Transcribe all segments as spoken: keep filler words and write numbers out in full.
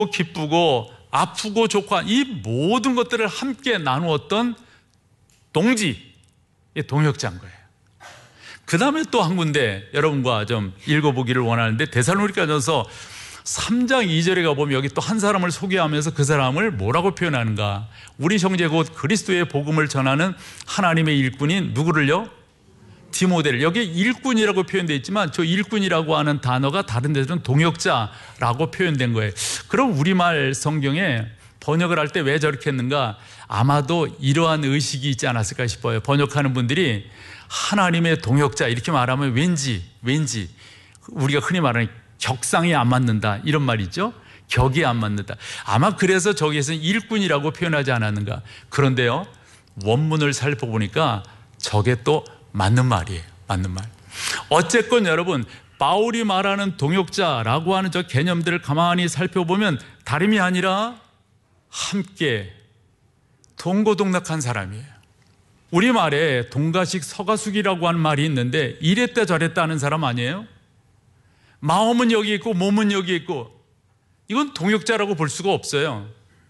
기쁘고 아프고 좋고 이 모든 것들을 함께 나누었던 동지, 동역자인 거예요. 그 다음에 또 한 군데 여러분과 좀 읽어보기를 원하는데 데살로니가전서 삼 장 이 절에 가보면 여기 또 한 사람을 소개하면서 그 사람을 뭐라고 표현하는가? 우리 형제 곧 그리스도의 복음을 전하는 하나님의 일꾼인 누구를요? 디모데를. 여기 일꾼이라고 표현되어 있지만 저 일꾼이라고 하는 단어가 다른 데서는 동역자라고 표현된 거예요. 그럼 우리말 성경에 번역을 할 때 왜 저렇게 했는가? 아마도 이러한 의식이 있지 않았을까 싶어요. 번역하는 분들이 하나님의 동역자 이렇게 말하면 왠지 왠지 우리가 흔히 말하는 격상이 안 맞는다 이런 말이죠. 격이 안 맞는다. 아마 그래서 저기에서는 일꾼이라고 표현하지 않았는가. 그런데요, 원문을 살펴보니까 저게 또 맞는 말이에요. 맞는 말. 어쨌건 여러분, 바울이 말하는 동역자라고 하는 저 개념들을 가만히 살펴보면 다름이 아니라 함께 동고동락한 사람이에요. 우리말에 동가식 서가숙이라고 하는 말이 있는데 이랬다 저랬다 하는 사람 아니에요? 마음은 여기 있고 몸은 여기 있고 이건 동역자라고 볼 수가 없어요.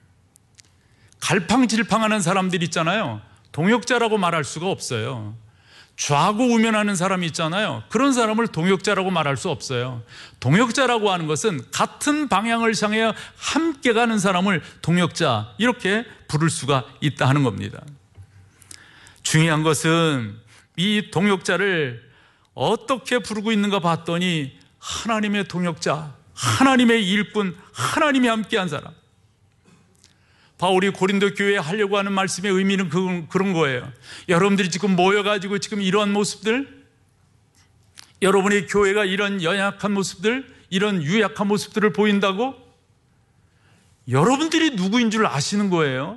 갈팡질팡하는 사람들 있잖아요. 동역자라고 말할 수가 없어요. 좌고우면하는 사람이 있잖아요. 그런 사람을 동역자라고 말할 수 없어요. 동역자라고 하는 것은 같은 방향을 향해 함께 가는 사람을 동역자 이렇게 부를 수가 있다 하는 겁니다. 중요한 것은 이 동역자를 어떻게 부르고 있는가 봤더니 하나님의 동역자, 하나님의 일꾼, 하나님이 함께한 사람. 바울이 고린도 교회에 하려고 하는 말씀의 의미는 그, 그런 거예요. 여러분들이 지금 모여가지고 지금 이러한 모습들, 여러분의 교회가 이런 연약한 모습들, 이런 유약한 모습들을 보인다고 여러분들이 누구인 줄 아시는 거예요.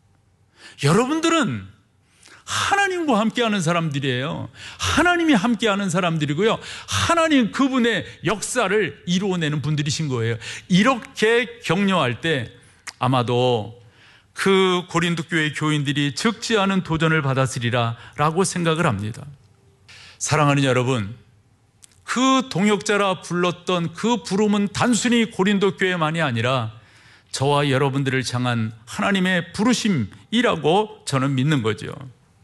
여러분들은 하나님과 함께하는 사람들이에요. 하나님이 함께하는 사람들이고요. 하나님 그분의 역사를 이루어내는 분들이신 거예요. 이렇게 격려할 때 아마도 그 고린도 교회 교인들이 적지 않은 도전을 받았으리라 라고 생각을 합니다. 사랑하는 여러분, 그 동역자라 불렀던 그 부름은 단순히 고린도 교회만이 아니라 저와 여러분들을 향한 하나님의 부르심이라고 저는 믿는 거죠.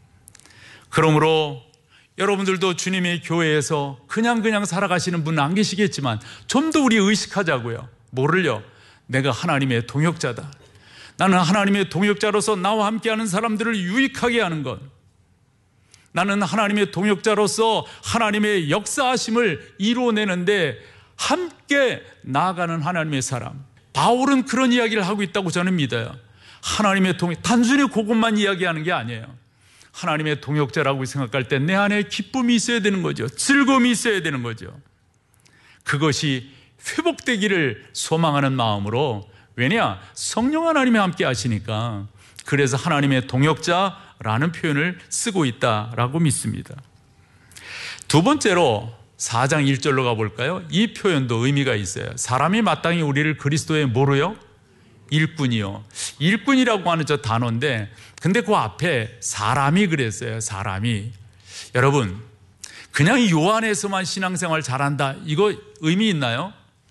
그러므로 여러분들도 주님의 교회에서 그냥 그냥 살아가시는 분은 안 계시겠지만 좀 더 우리 의식하자고요. 뭐를요? 내가 하나님의 동역자다. 나는 하나님의 동역자로서 나와 함께하는 사람들을 유익하게 하는 것. 나는 하나님의 동역자로서 하나님의 역사하심을 이루어내는데 함께 나아가는 하나님의 사람. 바울은 그런 이야기를 하고 있다고 저는 믿어요. 하나님의 동역, 단순히 그것만 이야기하는 게 아니에요. 하나님의 동역자라고 생각할 때 내 안에 기쁨이 있어야 되는 거죠. 즐거움이 있어야 되는 거죠. 그것이 회복되기를 소망하는 마음으로, 왜냐? 성령 하나님이 함께 하시니까. 그래서 하나님의 동역자라는 표현을 쓰고 있다라고 믿습니다. 두 번째로 사 장 일 절로 가볼까요? 이 표현도 의미가 있어요. 사람이 마땅히 우리를 그리스도의 뭐로요? 일꾼이요. 일꾼이라고 하는 저 단어인데 근데 그 앞에 사람이 그랬어요. 사람이. 여러분, 그냥 요 안에서만 신앙생활 잘한다 이거 의미 있나요?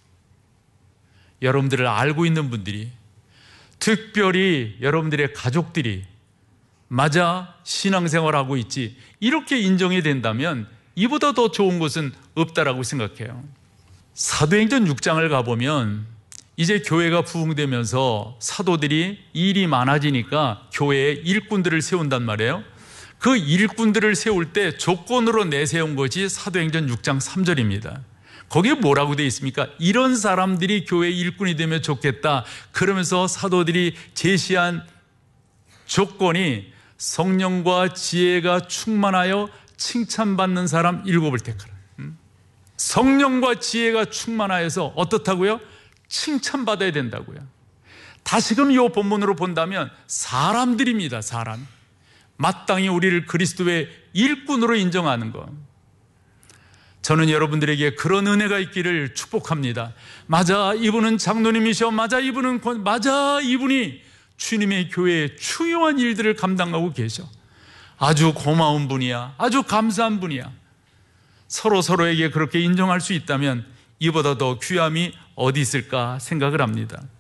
여러분들을 알고 있는 분들이, 특별히 여러분들의 가족들이 맞아 신앙생활하고 있지 이렇게 인정이 된다면 이보다 더 좋은 것은 없다라고 생각해요. 사도행전 육 장을 가보면 이제 교회가 부흥되면서 사도들이 일이 많아지니까 교회에 일꾼들을 세운단 말이에요. 그 일꾼들을 세울 때 조건으로 내세운 것이 사도행전 육 장 삼 절입니다. 거기에 뭐라고 되어 있습니까? 이런 사람들이 교회의 일꾼이 되면 좋겠다. 그러면서 사도들이 제시한 조건이 성령과 지혜가 충만하여 칭찬받는 사람 일곱을 택하라. 성령과 지혜가 충만하여서 어떻다고요? 칭찬받아야 된다고요. 다시금 이 본문으로 본다면 사람들입니다. 사람. 마땅히 우리를 그리스도의 일꾼으로 인정하는 것. 저는 여러분들에게 그런 은혜가 있기를 축복합니다. 맞아, 이분은 장로님이셔. 맞아, 이분은 권... 맞아, 이분이 주님의 교회에 중요한 일들을 감당하고 계셔. 아주 고마운 분이야. 아주 감사한 분이야. 서로 서로에게 그렇게 인정할 수 있다면 이보다 더 귀함이 어디 있을까 생각을 합니다.